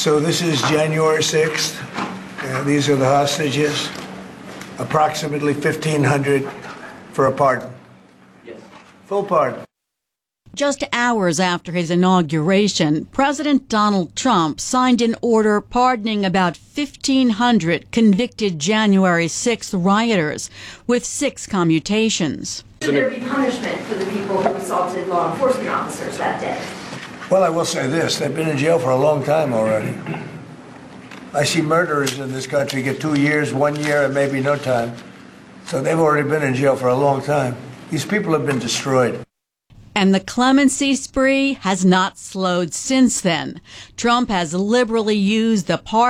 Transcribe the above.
So this is January 6th. These are the hostages. Approximately 1,500 for a pardon. Yes. Full pardon. Just hours after his inauguration, President Donald Trump signed an order pardoning about 1,500 convicted January 6th rioters, with 6 commutations. Should there be punishment for the people who assaulted law enforcement officers that day? Well, I will say this. They've been in jail for a long time already. I see murderers in this country get 2 years, 1 year, and maybe no time. So they've already been in jail for a long time. These people have been destroyed. And the clemency spree has not slowed since then. Trump has liberally used the pardon